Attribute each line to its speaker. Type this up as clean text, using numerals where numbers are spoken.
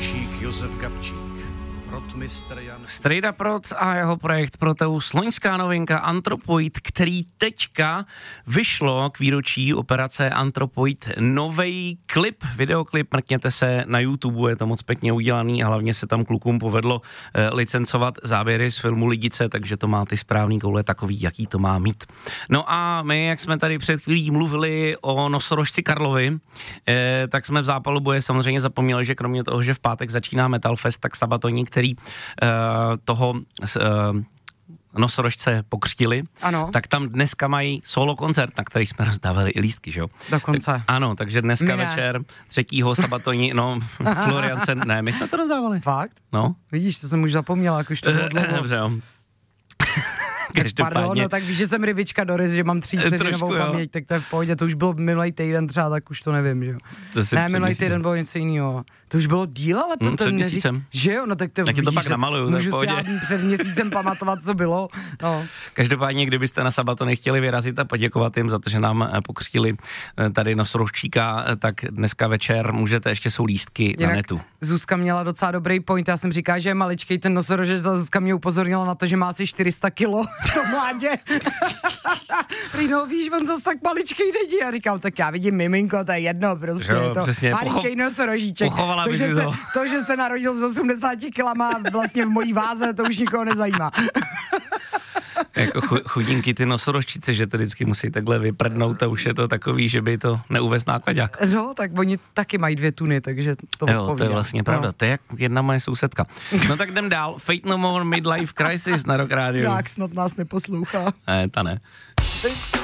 Speaker 1: Poručík Josef Gabčík, rotmistr Jan...
Speaker 2: Strejda Prot a jeho projekt Proteus, loňská novinka Anthropoid, který teďka vyšlo k výročí operace Anthropoid novej klip, videoklip, mrkněte se na YouTube, je to moc pěkně udělaný a hlavně se tam klukům povedlo licencovat záběry z filmu Lidice, takže to má ty správný koule takový, jaký to má mít. No a my, jak jsme tady před chvílí mluvili o nosorožci Karlovi, tak jsme v zápalu boje samozřejmě zapomněli, že kromě toho, že v pátek začíná Metal Fest, tak Sabatoni, který toho nosorožce pokřtili,
Speaker 3: ano.
Speaker 2: Tak tam dneska mají solo koncert, na který jsme rozdávali i lístky, že jo?
Speaker 3: Dokonce.
Speaker 2: Ano, takže dneska večer 3. Sabatoni, no, Florian se, ne, my jsme to rozdávali.
Speaker 3: Fakt?
Speaker 2: No.
Speaker 3: Vidíš, to jsem už zapomněla, jak už to bylo dlouho.
Speaker 2: Dobře, jo.
Speaker 3: Pardon, no tak víš, že jsem rybička Doris, že mám 3 vteřinovou paměť, tak to je v pohodě, to už bylo minulý týden třeba, tak už to nevím, že jo. Ne, minulý týden bylo něco jiného. To už bylo díl, ale potom
Speaker 2: před měsícem.
Speaker 3: Že jo, no tak to
Speaker 2: vidíš, to pak namaluju,
Speaker 3: můžu si já před měsícem pamatovat, co bylo. No.
Speaker 2: Každopádně, kdybyste na Sabatony chtěli vyrazit a poděkovat jim za to, že nám pokřtili tady nosorožčíka, tak dneska večer můžete, ještě jsou lístky na netu.
Speaker 3: Zuzka měla docela dobrý point, já jsem říkala, že je maličkej ten nosorožec, a Zuzka mě upozornila na to, že má asi 400 kilo to mládě. No víš, on zase tak maličkej není. Já říkám, tak já vidím miminko, to je jedno, prostě
Speaker 2: jo,
Speaker 3: je to
Speaker 2: přesně,
Speaker 3: malinkej nosorožíček. To, že se narodil z 80 kilama vlastně v mojí váze, to už nikoho nezajímá.
Speaker 2: Jako chudinky ty nosorožčice, že to vždycky musí takhle vyprdnout a už je to takový, že by to neuvez nákladák.
Speaker 3: No, tak oni taky mají 2 tuny, takže to
Speaker 2: jo,
Speaker 3: odpovídá.
Speaker 2: To je vlastně pravda, to je jak jedna moje sousedka. No tak jdem dál, Fate No More Midlife Crisis na Rock Radio.
Speaker 3: Tak snad nás neposlouchá.
Speaker 2: Ne, ta ne.